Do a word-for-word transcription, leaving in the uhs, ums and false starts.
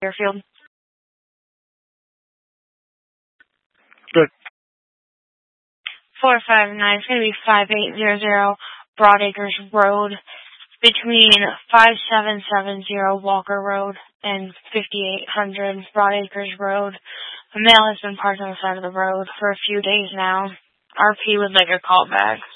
Airfield. Good. four five nine, it's going to be five eight zero zero Broadacres Road between five seven seven zero Walker Road and fifty-eight hundred Broadacres Road. A male has been parked on the side of the road for a few days now. R P would like a call back.